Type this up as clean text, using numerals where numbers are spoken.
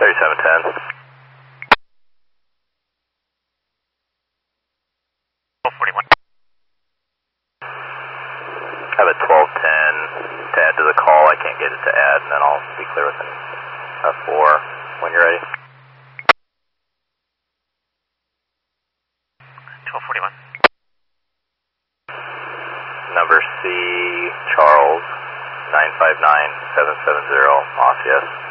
3710. 1241. I have a 1210 to add to the call. I can't get it to add, and then I'll be clear within 4 when you're ready. 1241. Number C, Charles, 959770, off, yes.